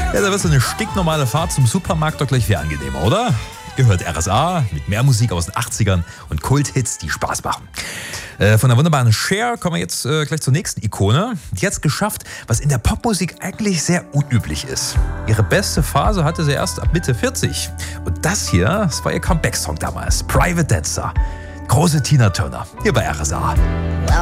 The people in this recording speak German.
Ja, da wird so eine stinknormale Fahrt zum Supermarkt doch gleich viel angenehmer, oder? Ihr hört RSA mit mehr Musik aus den 80ern und Kulthits, die Spaß machen. Von der wunderbaren Cher kommen wir jetzt gleich zur nächsten Ikone. Die hat es geschafft, was in der Popmusik eigentlich sehr unüblich ist. Ihre beste Phase hatte sie erst ab Mitte 40. Und das hier, das war ihr Comeback-Song damals, Private Dancer. Große Tina Turner, hier bei RSA.